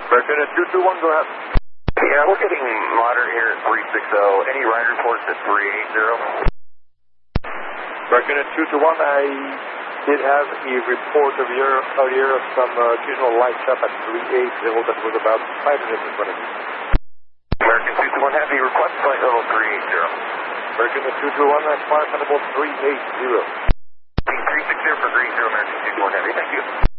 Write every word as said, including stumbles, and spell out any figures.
American two two one, go ahead. Yeah, we're getting moderate here at three sixty. Any ride reports at three eighty? American two two one, I did have a report of your, earlier of some uh, occasional lights up at three eighty. That was about five minutes in front of you. American two two one, heavy request flight level three eighty. American two two one, that's flight level three eighty. three sixty for three zero, American two two one heavy, thank you.